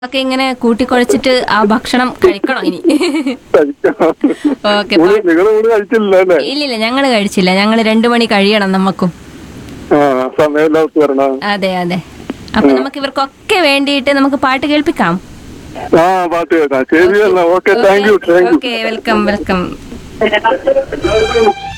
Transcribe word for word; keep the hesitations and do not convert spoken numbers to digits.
ഒക്കെ ഇങ്ങനെ കൂട്ടിക്കുഴച്ചിട്ട് ആ ഭക്ഷണം കഴിക്കണം ഇനി. ഓക്കെ. ഇല്ലില്ല, ഞങ്ങള് കഴിച്ചില്ല. ഞങ്ങള് രണ്ടു മണി കഴിയണം നമുക്കും. അതെ അതെ. അപ്പൊ നമുക്ക് ഇവർക്കൊക്കെ വേണ്ടിയിട്ട് നമുക്ക് പാട്ട് കേൾപ്പിക്കാം. Okay, welcome welcome.